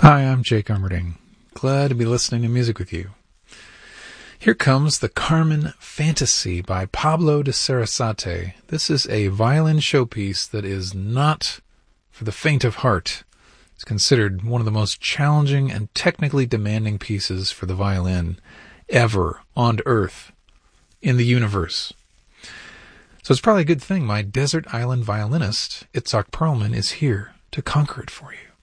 Hi, I'm Jake Armerding. Glad to be listening to music with you. Here comes the Carmen Fantasy by Pablo de Sarasate. This is a violin showpiece that is not for the faint of heart. It's considered one of the most challenging and technically demanding pieces for the violin ever on Earth, in the universe. So it's probably a good thing my desert island violinist, Itzhak Perlman, is here to conquer it for you.